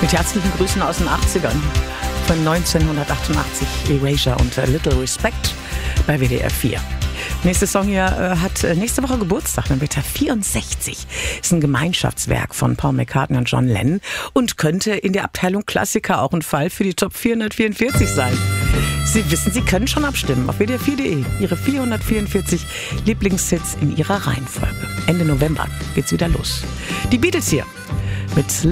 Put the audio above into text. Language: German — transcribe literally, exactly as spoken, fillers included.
Mit herzlichen Grüßen aus den achtzigern von neunzehnhundertachtundachtzig, Erasure und A Little Respect bei W D R vier. Nächster Song hier äh, hat äh, nächste Woche Geburtstag, dann wird er vierundsechzig. Ist ein Gemeinschaftswerk von Paul McCartney und John Lennon und könnte in der Abteilung Klassiker auch ein Fall für die Top vierhundertvierundvierzig sein. Sie wissen, Sie können schon abstimmen auf W D R vier Punkt de. Ihre vierhundertvierundvierzig Lieblingshits in ihrer Reihenfolge. Ende November geht's wieder los. Die Beatles hier mit